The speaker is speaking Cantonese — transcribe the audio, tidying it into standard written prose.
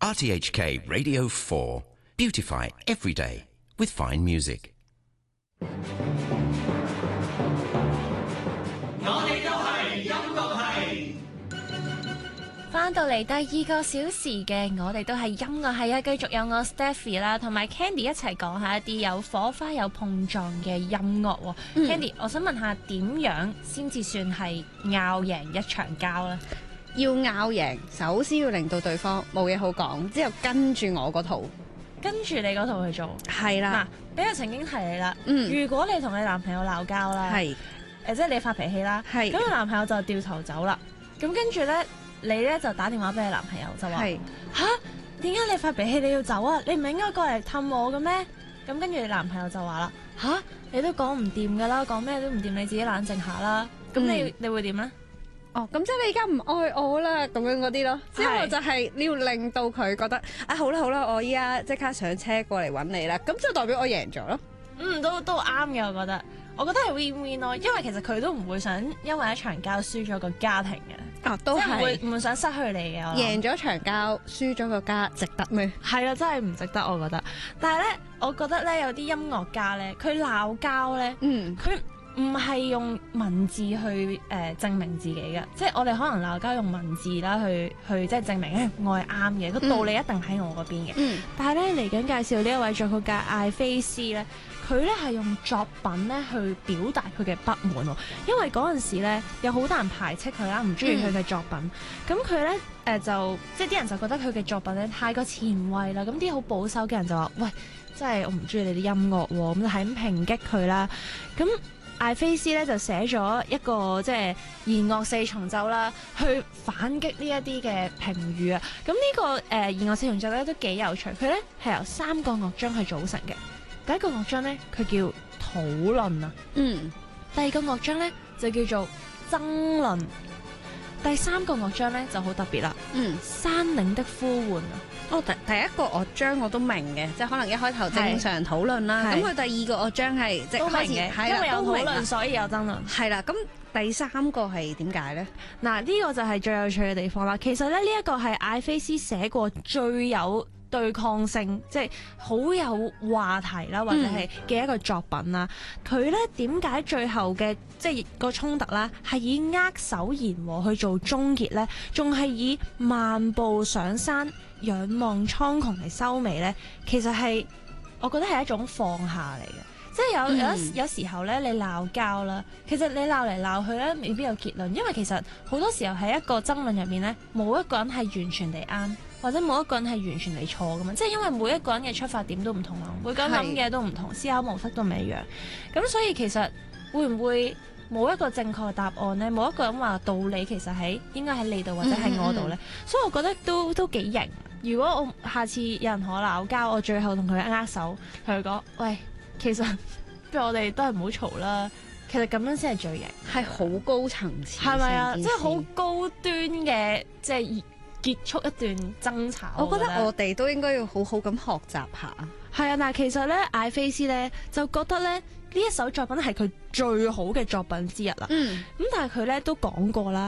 RTHK Radio 4. Beautify every day with fine music. 我哋都係音樂系。 翻到嚟第2個小時嘅，我哋都係音樂系啊！繼續有我 Stephy 啦，同埋 Candy 一齊講下一啲有火花、有碰撞嘅音樂喎。Candy，我想問下點樣先至算係拗贏一場交呢？ 要拗贏，首先要令到對方冇嘢好講，之後跟住我嗰套， 跟住你嗰套去做。 係啦。 嗱，俾我曾經提你啦。如果你同你男朋友鬧交啦， 係即係你發脾氣啦，咁你男朋友就掉頭走啦。咁跟住咧，你咧就打電話俾你男朋友就話：吓，點解你發脾氣你要走啊？你唔係應該過嚟氹我嘅咩？咁跟住你男朋友就話啦：吓，你都講唔掂㗎啦，講咩都唔掂，你自己冷靜下啦。咁你會點咧？ 哦，咁即係你而家唔愛我啦，咁樣嗰啲咯。之後就係你要令到佢覺得啊，好啦好啦，我依家即刻上車過嚟揾你啦，咁就代表我贏咗咯。 都啱嘅，我覺得係 win win 咯，因為其實佢都唔會想因為一場交輸咗個家庭嘅。哦，都係唔會想失去你嘅。 贏咗場交，輸咗個家，值得咩？ 係啊，真係唔值得，我覺得。但係咧，我覺得咧有啲音樂家咧，佢鬧交咧，佢唔係用文字去證明自己嘅，即係我哋可能鬧交用文字啦，去即係證明我係啱嘅，個道理一定喺我嗰邊嘅。但係咧嚟緊介紹呢一位作曲家艾菲斯咧，佢咧係用作品咧去表達佢嘅不滿喎，因為嗰陣時咧有好多人排斥佢啦，唔中意佢嘅作品，咁佢咧就即係啲人就覺得佢嘅作品咧太過前衛啦，咁啲好保守嘅人就話：喂，真係我唔中意你啲音樂喎，咁就係咁抨擊佢啦，咁。艾菲斯咧就寫咗一個即係弦樂四重奏啦，去反擊呢一啲嘅評語啊。咁呢個弦樂四重奏咧都幾有趣，佢咧係由3個樂章去組成嘅。第一個樂章咧佢叫討論啊，第二個樂章咧就叫做爭論，第3個樂章咧就好特別啦，山嶺的呼喚啊。 哦，第一個樂章我都明嘅，即係可能一開頭正常討論啦。咁佢第二個樂章係即係開始， 因為有討論所以有爭論。 係啦，咁第3個係點解咧？ 嗱，呢個就係最有趣嘅地方啦。其實咧，呢一個係艾菲斯寫過最有對抗性，即係好有話題啦，或者係嘅一個作品啦。佢咧點解最後嘅即係個衝突啦，係以握手言和去做終結咧，仲係以漫步上山仰望蒼穹嚟收尾咧？其實係我覺得係一種放下嚟嘅。即係有時候咧，你鬧交啦，其實你鬧嚟鬧去咧，未必有結論，因為其實好多時候喺一個爭論入面咧，冇一個人係完全地啱，或者冇一個人係完全地錯噶嘛。即係因為每一個人嘅出發點都唔同啦，每個人諗嘅都唔同，思考模式都唔一樣。咁所以其實會唔會冇一個正確嘅答案咧？冇一個人話道理其實應該喺你度或者喺我度咧。所以我覺得都幾型。如果我下次有人同我鬧交，我最後同佢握手，同佢講：喂，其實不如我哋都係唔好嘈啦。其實咁樣先係最型， 係好高層次， 係咪啊？即係好高端嘅，即係結束一段爭吵。 我覺得我哋都應該要好好咁學習下。 係啊，但係其實咧，艾菲斯咧就覺得咧呢一首作品係佢最好嘅作品之一啦。咁但係佢咧都講過啦。